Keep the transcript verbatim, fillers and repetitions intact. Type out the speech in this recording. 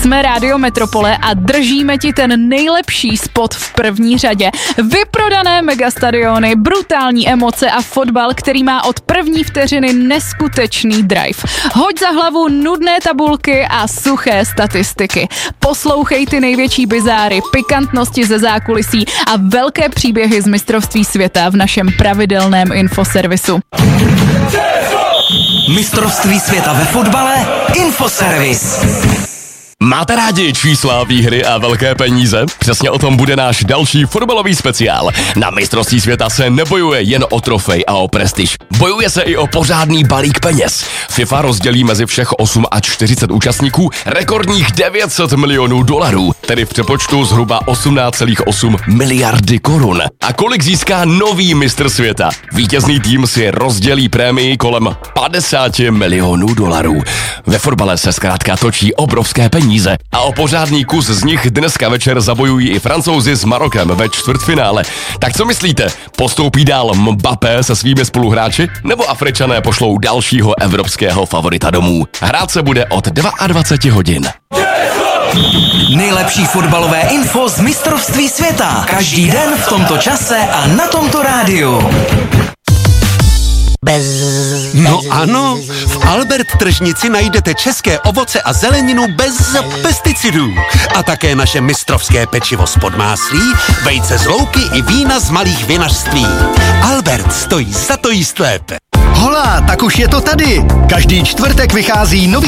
Jsme Rádio Metropole a držíme ti ten nejlepší spot v první řadě. Vyprodané megastadiony, brutální emoce a fotbal, který má od první vteřiny neskutečný drive. Hoď za hlavu nudné tabulky a suché statistiky. Poslouchej ty největší bizáry, pikantnosti ze zákulisí a velké příběhy z mistrovství světa v našem pravidelném infoservisu. Mistrovství světa ve fotbale? Infoservis. Máte rádi čísla, výhry a velké peníze? Přesně o tom bude náš další fotbalový speciál. Na mistrovství světa se nebojuje jen o trofej a o prestiž. Bojuje se i o pořádný balík peněz. FIFA rozdělí mezi všech osm a čtyřicet účastníků rekordních devět set milionů dolarů, tedy v přepočtu zhruba osmnáct celá osm miliardy korun. A kolik získá nový mistr světa? Vítězný tým si rozdělí prémii kolem padesát milionů dolarů. Ve fotbale se zkrátka točí obrovské peníze. A o pořádný kus z nich dneska večer zabojují i Francouzi s Marokem ve čtvrtfinále. Tak co myslíte? Postoupí dál Mbappé se svými spoluhráči? Nebo Afričané pošlou dalšího evropského favorita domů? Hrát se bude od dvacet dva hodin. Nejlepší fotbalové info z mistrovství světa. Každý den v tomto čase a na tomto rádiu. Bez, bez... No ano, v Albert tržnici najdete české ovoce a zeleninu bez pesticidů. A také naše mistrovské pečivo z podmáslí, vejce z louky i vína z malých vinařství. Albert stojí za to jíst lépe. Hola, tak už je to tady. Každý čtvrtek vychází nový